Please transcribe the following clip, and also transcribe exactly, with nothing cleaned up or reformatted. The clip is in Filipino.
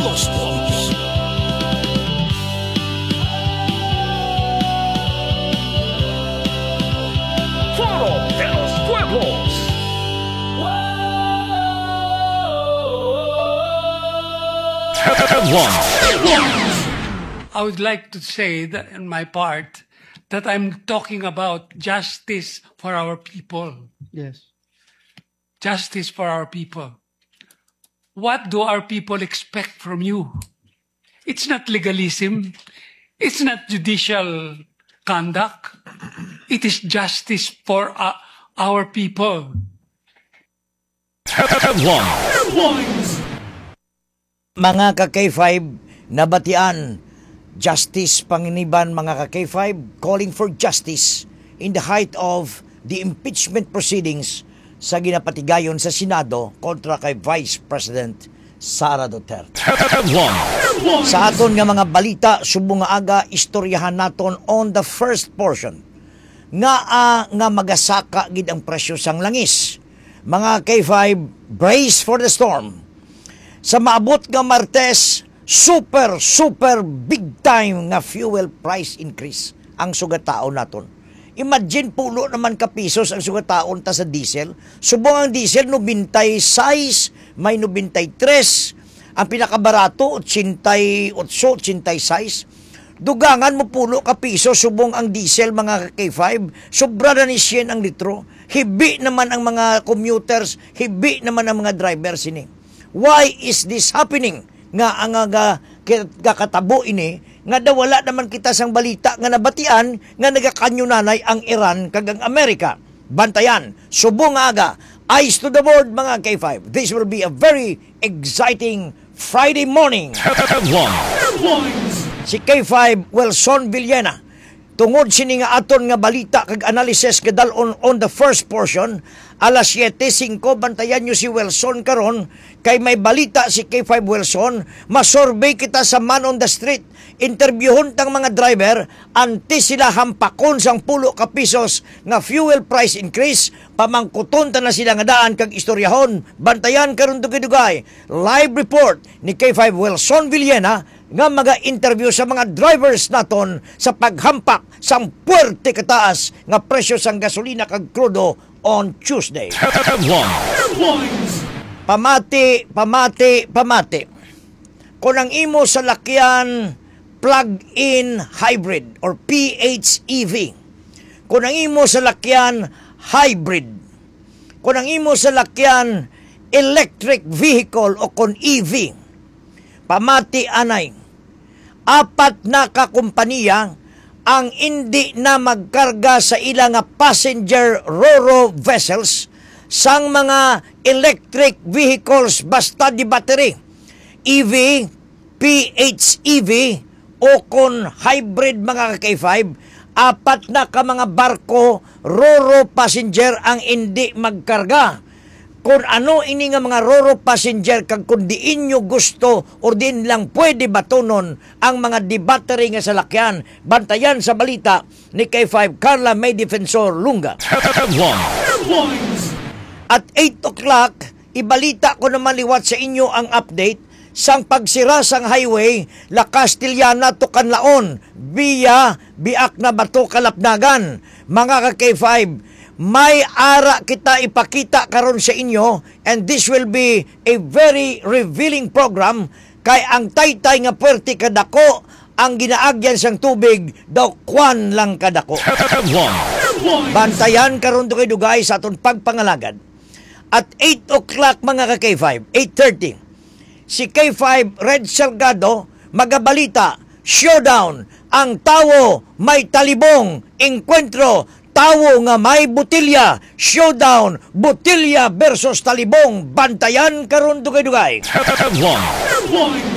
los Pueblos. Foro de los Pueblos. I would like to say that in my part that I'm talking about justice for our people. Yes. Justice for our people. What do our people expect from you? It's not legalism. It's not judicial conduct. It is justice for uh, our people. Mga ka-K five, nabatian, justice panginiban mga ka-K five, calling for justice in the height of the impeachment proceedings sa ginapatigayon sa Senado kontra kay Vice President Sara Duterte. Sa aton nga mga balita, subong nga aga, istoryahan naton on the first portion nga uh, nga magasaka gid ang presyo sang langis. Mga K five, brace for the storm. Sa maabot nga Martes, super, super big time nga fuel price increase ang sugataon naton. Imagine pulo naman ka pisos ang sugataon ta sa diesel. Subong ang diesel no bintay size, may no bintay tres. Ang pinakabarato, eighty-eight, eighty-eight size. Dugangan mo pulo ka piso, subong ang diesel mga K five. Sobra na ni siyen ang litro. Hibi naman ang mga commuters, hibi naman ang mga drivers ini. Why is this happening? Nga ang nga kakatabo ini, nga dawala naman kita sang balita nga nabatian nga nagakanyunanay ang Iran kag ang Amerika. Bantayan, subong aga, eyes to the board mga K five. This will be a very exciting Friday morning. Si K five Wilson Villena, tungod sini nga aton nga balita kag analysis kadal on, on the first portion, alas siete singko bantayan nyo si Wilson karon kay may balita si K five Wilson, masurvey kita sa man on the street, interviewon tang mga driver, anti sila hampakon sang pulo ka pisos nga fuel price increase, pamangkuton ta na sila nga daan kag istoryahon. Bantayan karon dugay-dugay, live report ni K five Wilson Villena nga maga-interview sa mga drivers naton sa paghampak sang puwerte kataas nga presyo sang gasolina kag krudo on Tuesday. Pamati, pamati, pamati. Kung ang imo sa lakyan plug-in hybrid or P H E V, kung ang imo sa lakyan hybrid, kung ang imo sa lakyan electric vehicle o kung E V, pamati anay, apat na kakumpaniya ang hindi na magkarga sa ilang passenger ro-ro vessels sang mga electric vehicles basta di battery, E V, P H E V o kon hybrid mga K five, apat na ka mga barko ro-ro passenger ang hindi magkarga. Kung ano ini nga mga ro-ro passenger kag kung diin nyo gusto o din lang pwede batonon ang mga di-battery nga salakyan, bantayan sa balita ni K five Carla May Defensor Lunga. At eight o'clock, ibalita ko naman liwat sa inyo ang update sang pagsira sang highway La Castellana to Canlaon via Biak na Bato Kalapnagan. Mga ka K five, may ara kita ipakita karon sa inyo, and this will be a very revealing program kay ang taytay nga puwerte kadako ang ginaagyan sang tubig daw kwan lang kadako. Bantayan karon kay dugay sa aton pagpangalagad. At eight o'clock mga ka K five, eight thirty, si K five Red Salgado magabalita, showdown, ang tawo may talibong, enkwentro, tawo nga may butilya, showdown, butilya versus talibong, bantayan karon dugay-dugay.